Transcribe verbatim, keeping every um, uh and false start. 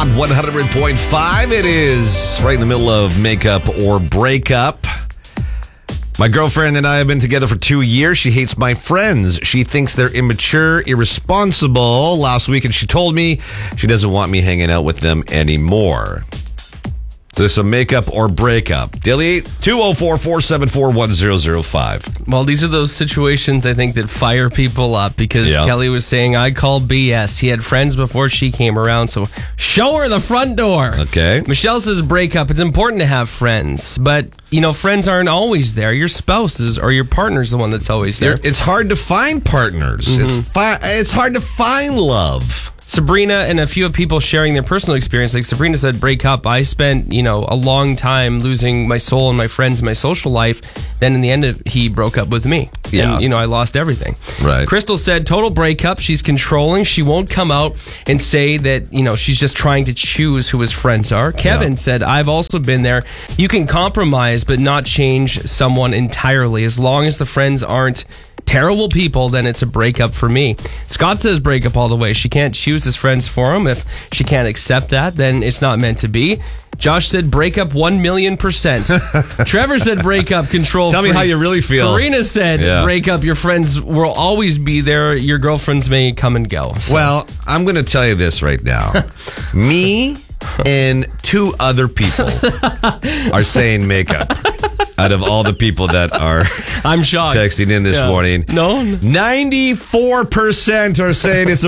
Up one hundred point five. It is right in the middle of makeup or breakup. My girlfriend and I have been together for two years. She hates my friends. She thinks they're immature, irresponsible. Last week, and she told me she doesn't want me hanging out with them anymore. So this is a makeup or breakup. Dilly, two oh four, four seven four, one oh oh five. Well, these are those situations, I think, that fire people up because Yeah. Kelly was saying, I call B S. He had friends before she came around, so show her the front door. Okay. Michelle says breakup. It's important to have friends, but, you know, friends aren't always there. Your spouse is, or your partner's the one that's always there. It's hard to find partners. Mm-hmm. It's fi- It's hard to find love. Sabrina and a few people sharing their personal experience. Like Sabrina said, break up. I spent, you know, a long time losing my soul and my friends and my social life. Then in the end, of, he broke up with me. Yeah. And, you know, I lost everything. Right. Crystal said, total breakup. She's controlling. She won't come out and say that, you know, she's just trying to choose who his friends are. Kevin Yeah. said, I've also been there. You can compromise, but not change someone entirely. As long as the friends aren't terrible people, then it's a breakup for me. Scott says breakup all the way. She can't choose his friends for him. If she can't accept that, then it's not meant to be. Josh said breakup one million percent. Trevor said breakup control Tell free. me how you really feel. Karina said Yeah. breakup. Your friends will always be there. Your girlfriends may come and go. So. Well, I'm going to tell you this right now. Me and two other people are saying makeup out of all the people that are I'm shocked. texting in this Yeah. morning. No. ninety-four percent are saying it's a